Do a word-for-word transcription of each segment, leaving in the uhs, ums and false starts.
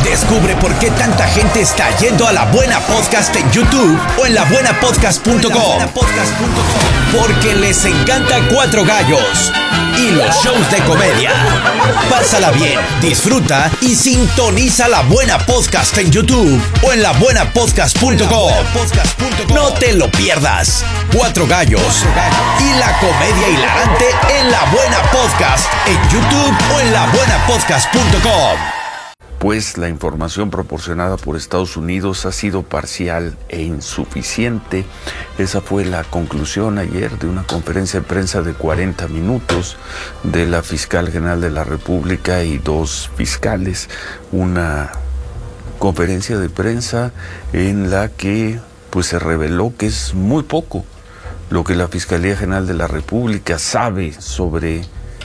Descubre por qué tanta gente está yendo a La Buena Podcast en YouTube o en la buena podcast punto com. Porque les encanta Cuatro Gallos y los shows de comedia. Pásala bien, disfruta y sintoniza La Buena Podcast en YouTube o en la buena podcast punto com. No te lo pierdas. Cuatro Gallos y la comedia hilarante en La Buena Podcast en YouTube o en la buena podcast punto com. Pues la información proporcionada por Estados Unidos ha sido parcial e insuficiente. Esa fue la conclusión ayer de una conferencia de prensa de cuarenta minutos de la fiscal general de la República y dos fiscales. Una conferencia de prensa en la que pues se reveló que es muy poco lo que la Fiscalía General de la República sabe sobre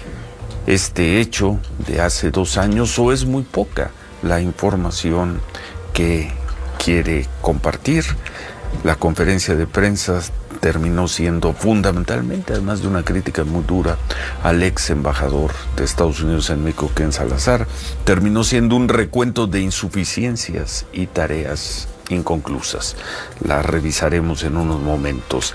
este hecho de hace dos años, o es muy poca la información que quiere compartir. La conferencia de prensa terminó siendo fundamentalmente, además de una crítica muy dura al ex embajador de Estados Unidos en México, Ken Salazar, terminó siendo un recuento de insuficiencias y tareas inconclusas. La revisaremos en unos momentos.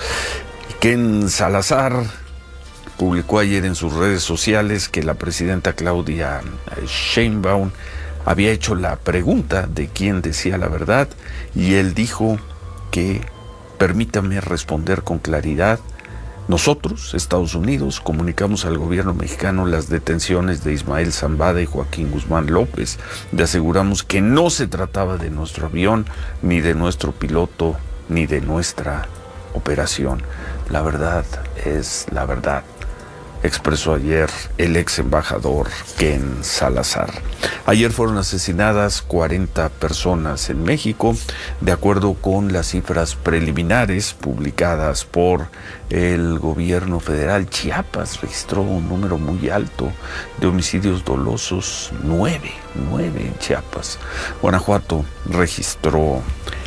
Ken Salazar publicó ayer en sus redes sociales que la presidenta Claudia Sheinbaum había hecho la pregunta de quién decía la verdad, y él dijo que, permítame responder con claridad, nosotros, Estados Unidos, comunicamos al gobierno mexicano las detenciones de Ismael Zambada y Joaquín Guzmán López. Le aseguramos que no se trataba de nuestro avión, ni de nuestro piloto, ni de nuestra operación. La verdad es la verdad, expresó ayer el ex embajador Ken Salazar. Ayer fueron asesinadas cuarenta personas en México, de acuerdo con las cifras preliminares publicadas por el gobierno federal. Chiapas registró un número muy alto de homicidios dolosos, nueve, nueve en Chiapas. Guanajuato registró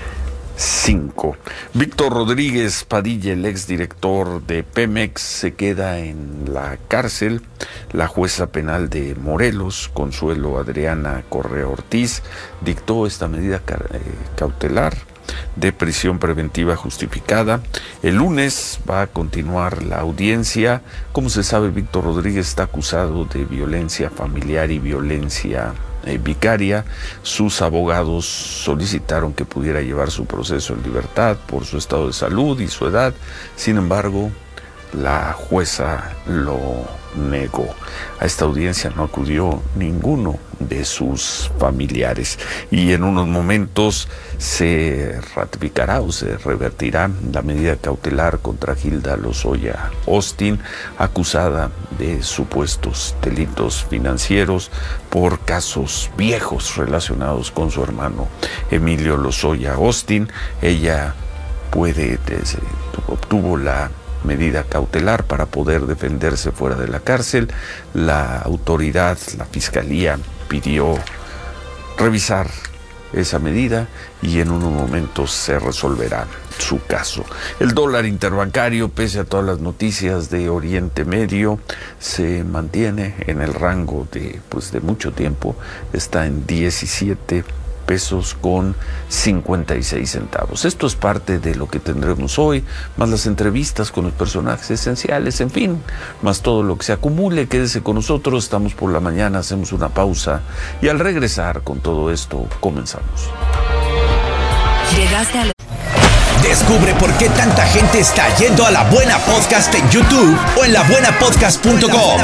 cinco. Víctor Rodríguez Padilla, el exdirector de Pemex, se queda en la cárcel. La jueza penal de Morelos, Consuelo Adriana Correa Ortiz, dictó esta medida cautelar de prisión preventiva justificada. El lunes va a continuar la audiencia. Como se sabe, Víctor Rodríguez está acusado de violencia familiar y violencia Eh, vicaria. Sus abogados solicitaron que pudiera llevar su proceso en libertad por su estado de salud y su edad. Sin embargo, la jueza lo negó. A esta audiencia no acudió ninguno de sus familiares, y en unos momentos se ratificará o se revertirá la medida cautelar contra Gilda Lozoya Austin, acusada de supuestos delitos financieros por casos viejos relacionados con su hermano Emilio Lozoya Austin. Ella puede, obtuvo la medida cautelar para poder defenderse fuera de la cárcel. La autoridad, la fiscalía, pidió revisar esa medida y en unos momentos se resolverá su caso. El dólar interbancario, pese a todas las noticias de Oriente Medio, se mantiene en el rango de, pues, de mucho tiempo. Está en diecisiete pesos con cincuenta y seis centavos. Esto es parte de lo que tendremos hoy, más las entrevistas con los personajes esenciales, en fin, más todo lo que se acumule. Quédese con nosotros, estamos por la mañana, hacemos una pausa y al regresar con todo esto comenzamos. Llegaste a la... Descubre por qué tanta gente está yendo a La Buena Podcast en YouTube o en la buena podcast punto com.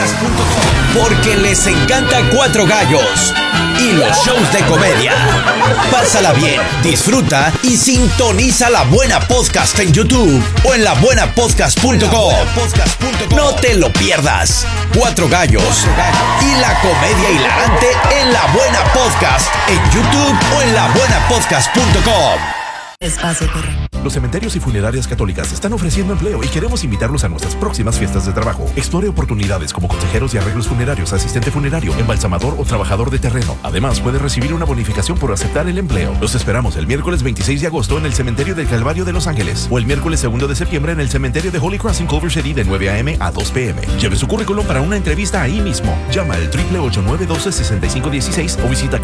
Porque les encanta Cuatro Gallos y los shows de comedia. Pásala bien, disfruta y sintoniza La Buena Podcast en YouTube o en la buena podcast punto com. No te lo pierdas. Cuatro Gallos y la comedia hilarante en La Buena Podcast en YouTube o en la buena podcast punto com. Espacio correcto. Los cementerios y funerarias católicas están ofreciendo empleo y queremos invitarlos a nuestras próximas fiestas de trabajo. Explore oportunidades como consejeros y arreglos funerarios, asistente funerario, embalsamador o trabajador de terreno. Además, puede recibir una bonificación por aceptar el empleo. Los esperamos el miércoles veintiséis de agosto en el Cementerio del Calvario de Los Ángeles o el miércoles segundo de septiembre en el Cementerio de Holy Cross en Culver City de nueve a eme a dos pe eme. Lleve su currículum para una entrevista ahí mismo. Llama al triple ocho nueve uno dos seis cinco uno seis o visita